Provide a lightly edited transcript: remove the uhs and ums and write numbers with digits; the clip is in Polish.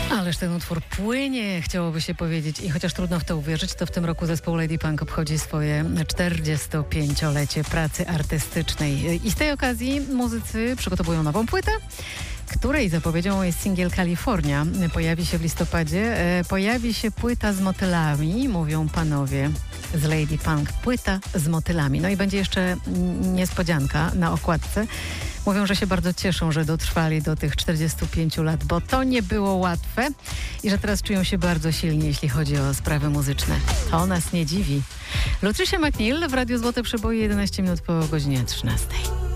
Ależ ten utwór płynie, chciałoby się powiedzieć. I chociaż trudno w to uwierzyć, to w tym roku zespół Lady Punk obchodzi swoje 45-lecie pracy artystycznej. I z tej okazji muzycy przygotowują nową płytę, której zapowiedzią jest singiel California. Pojawi się w listopadzie. Pojawi się płyta z motylami, mówią panowie z Lady Punk. Płyta z motylami. No i będzie jeszcze niespodzianka na okładce. Mówią, że się bardzo cieszą, że dotrwali do tych 45 lat, bo to nie było łatwe i że teraz czują się bardzo silni, jeśli chodzi o sprawy muzyczne. To nas nie dziwi. Lutricia McNeil w Radiu Złote Przeboje, 11 minut po godzinie 13.